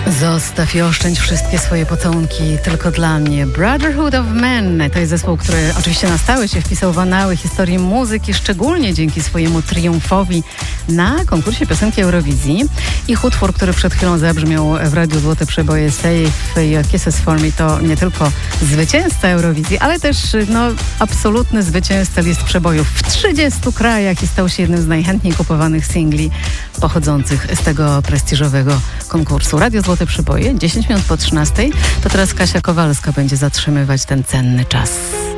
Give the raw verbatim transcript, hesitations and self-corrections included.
Zostaw i oszczędź wszystkie swoje pocałunki tylko dla mnie. Brotherhood of Men to jest zespół, który oczywiście na stałe się wpisał w anały historii muzyki, szczególnie dzięki swojemu triumfowi na konkursie piosenki Eurowizji. Ich utwór, który przed chwilą zabrzmiał w Radiu Złote Przeboje Save Your Kisses For Me, to nie tylko zwycięzca Eurowizji, ale też no, absolutny zwycięzca list przebojów w trzydziestu krajach i stał się jednym z najchętniej kupowanych singli pochodzących z tego prestiżowego konkursu. Radio Złote Przeboje, dziesięć minut po trzynastej. To teraz Kasia Kowalska będzie zatrzymywać ten cenny czas.